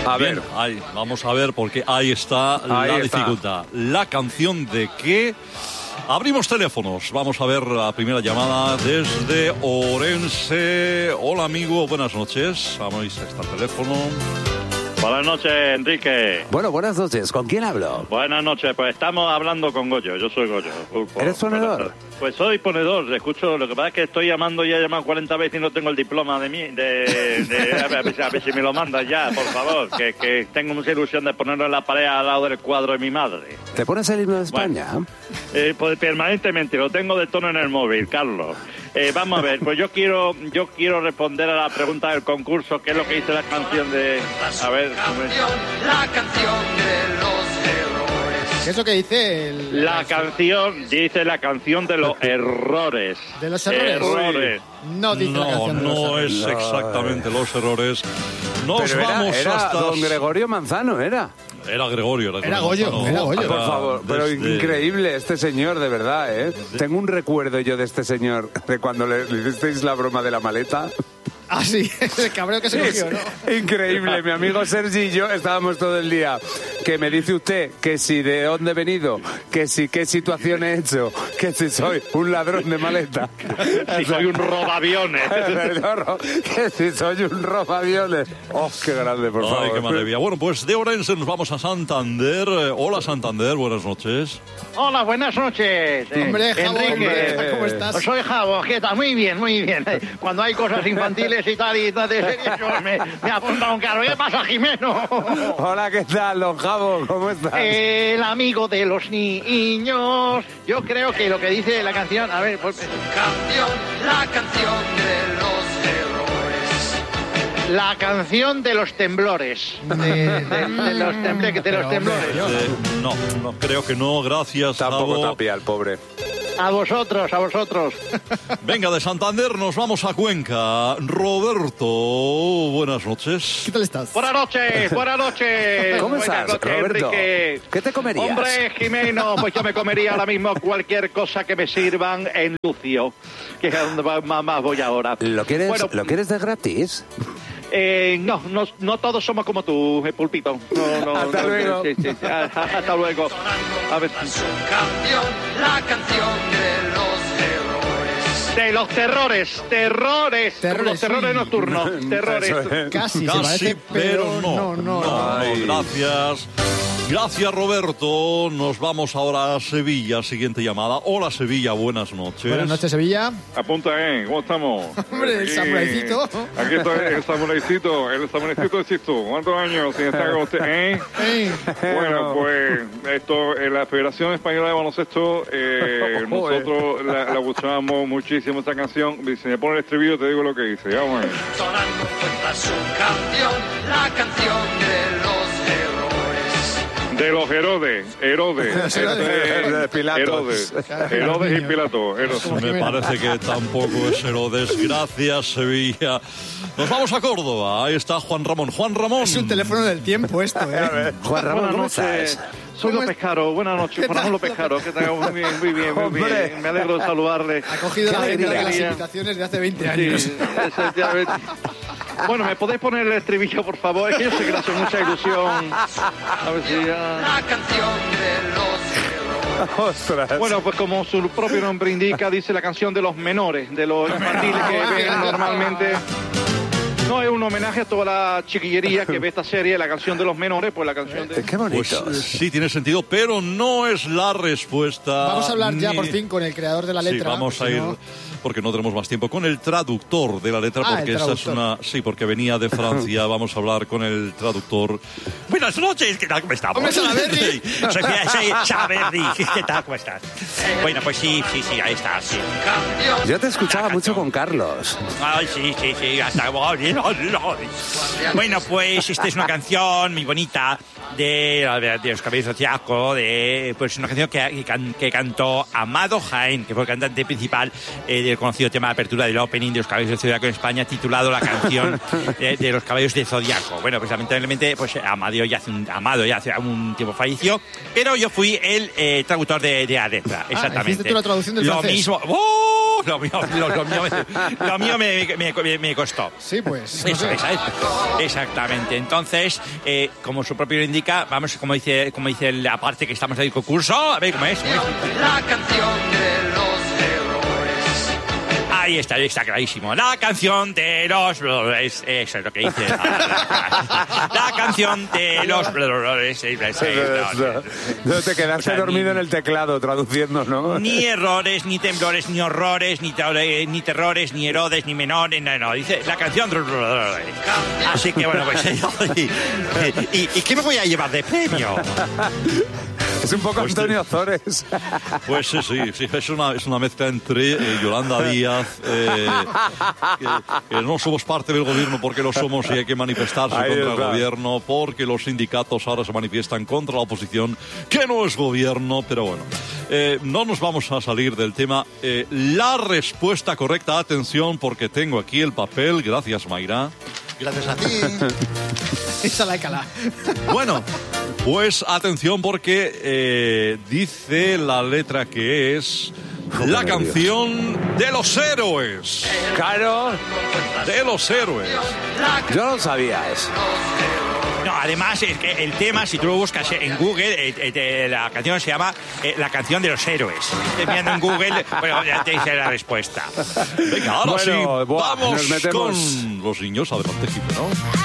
A Bien, ver. ahí, vamos a ver, porque ahí está la dificultad. La canción de qué. Abrimos teléfonos. Vamos a ver la primera llamada desde Orense. Hola, amigo. Buenas noches. Vamos, está el teléfono. Buenas noches, Enrique. Bueno, buenas noches. ¿Con quién hablo? Buenas noches, pues estamos hablando con Goyo. Yo soy Goyo. ¿Eres ponedor? Pues soy ponedor, escucho. Lo que pasa es que estoy llamando, ya he llamado 40 veces y no tengo el diploma de mí. A ver si me lo mandas ya, por favor. Que tengo mucha ilusión de ponerlo en la pared al lado del cuadro de mi madre. ¿Te pones el himno de España? Bueno, pues permanentemente, lo tengo de tono en el móvil, Carlos. Vamos a ver, pues yo quiero responder a la pregunta del concurso, ¿qué es lo que dice la canción de... A ver... La canción de los errores. ¿Qué es lo que dice La canción, dice la canción de los errores. ¿De los errores? No dice la canción de los errores. No es exactamente los errores. Nos Pero vamos era hasta... don Gregorio Manzano, ¿era? Era Gregorio. Era Goyo. Por favor, pero increíble este señor, de verdad, ¿eh? Tengo un recuerdo yo de este señor, de cuando le hicisteis la broma de la maleta. Ah, sí, el cabreo que se cogió, ¿no? Increíble, mi amigo Sergi y yo estábamos todo el día. Que me dice usted que si de dónde he venido, que si qué situación he hecho, que si soy un ladrón de maleta. Si soy un robaviones. Que si soy un robaviones. Oh, qué grande, por favor. Ay, qué maravilla. Bueno, pues de Orense nos vamos a Santander. Hola, Santander, buenas noches. Hola, buenas noches. Hombre, Javo, Enrique. ¿cómo estás? Soy Javo, ¿qué tal? Muy bien, muy bien. Cuando hay cosas infantiles y tal, y de series, yo me apunta un carro. ¿Qué pasa, Jimeno? Hola, ¿qué tal, don Javo? ¿Cómo estás? El amigo de los niños. Yo creo que lo que dice la canción... A ver, pues... La canción de los errores. La canción de los temblores. De los temblores. No, creo que no, gracias. Tampoco Javo. tapia el pobre. A vosotros, a vosotros. Venga, de Santander nos vamos a Cuenca. Roberto, buenas noches. ¿Qué tal estás? Buenas noches, buenas noches. ¿Cómo Buenas estás, noches, Roberto? Enrique. ¿Qué te comerías? Hombre, Jimeno, pues yo me comería ahora mismo cualquier cosa que me sirvan en Lucio, que es a donde más voy ahora. ¿Lo quieres, Bueno, ¿lo quieres de gratis? No todos somos como tú, Pulpito. No, Hasta luego. Sí, hasta luego. A ver. La canción de los errores. De los terrores. Los terrores sí. nocturnos. Terrores. Casi, se Casi, parece, pero no. Ay. Gracias. Gracias, Roberto. Nos vamos ahora a Sevilla. Siguiente llamada. Hola, Sevilla. Buenas noches. Buenas noches, Sevilla. Apunta, ¿cómo estamos? Hombre, el samuraicito. Aquí estoy, el samuraicito existo. ¿Cuántos años sin estar con usted, Ey, Bueno, pues esto, en la Federación Española de Baloncesto, nosotros la gustábamos muchísimo esta canción. Si me pone el estribillo te digo lo que dice. Vamos a ver. Sonando encuentra su canción, la canción de los errores. De los Herodes. De Pilatos. Herodes y Pilatos. Me parece que tampoco es Herodes. Gracias, Sevilla. Nos vamos a Córdoba. Ahí está Juan Ramón. Juan Ramón. es un teléfono del tiempo esto, ¿eh? Juan Ramón, ¿cómo Buenas noches. estás? Soy López Caro. Buenas noches, Juan Ramón López Caro. Que tenga muy bien. Hombre. Me alegro de saludarle. Ha cogido la Qué agenda de las alegría. invitaciones de hace 20 años. Sí, efectivamente. Bueno, ¿me podéis poner el estribillo, por favor? Es que yo sé que le hace mucha ilusión. A ver si ya... La canción de los errores. Ostras. Bueno, pues como su propio nombre indica, dice la canción de los menores, de los infantiles que ven normalmente. No, es un homenaje a toda la chiquillería que ve esta serie, la canción de los menores, pues la canción de... Qué Pues bonitos. sí, tiene sentido, pero no es la respuesta. Vamos a hablar ya ni- por fin con el creador de la letra. Sí, vamos a si ir, no- porque no tenemos más tiempo, con el traductor de la letra, Ah, porque el esta es traductor. una... Sí, porque venía de Francia, vamos a hablar con el traductor. Buenas noches, ¿qué tal? ¿Cómo estamos? Hombre, Salaberry. Soy Salaberry, ¿qué tal? ¿Cómo estás? Bueno, pues sí, ahí está, sí. Yo te escuchaba mucho con Carlos. Ay, sí, hasta... Bueno, pues esta es una canción muy bonita de los Caballeros de Zodiaco, pues una canción que cantó Amado Jaén, que fue el cantante principal del conocido tema de apertura del opening de los Caballeros de Zodiaco en España, titulado La canción de los Caballeros de Zodiaco. Bueno, pues lamentablemente, pues Amado ya hace un tiempo falleció, pero yo fui el traductor de la letra, exactamente. hiciste tú la traducción del Lo francés. mismo. ¡Oh! lo mío me costó. Sí, pues. Eso, exactamente. Entonces, como su propio lo indica, vamos, como dice la parte que estamos del concurso, a ver cómo es. La canción de los errores. Ahí está clarísimo. La canción de los... Eso es lo que dice. La canción de los... No te quedaste dormido en el teclado traduciendo, ¿no? Ni errores, ni temblores, ni horrores, ni terrores, ni Herodes, ni menores, no. Dice la canción... Así que bueno, pues... ¿Y qué me voy a llevar de premio? Es un poco Antonio Ozores. Pues sí, es una mezcla entre Yolanda Díaz, que no somos parte del gobierno porque lo somos y hay que manifestarse contra el gobierno, porque los sindicatos ahora se manifiestan contra la oposición, que no es gobierno, pero bueno. No nos vamos a salir del tema. La respuesta correcta, atención, porque tengo aquí el papel, gracias Mayra. Gracias a ti. Esa la cala. Bueno, pues atención porque dice la letra que es la canción de los héroes. Claro. De los héroes. Yo no sabía eso. No, además es que el tema, si tú lo buscas en Google, la canción se llama La canción de los héroes. Mirando en Google, bueno, ya te dice la respuesta. Venga, ahora Bueno, sí, vamos nos metemos con los niños. Adelante, Jipe, ¿no?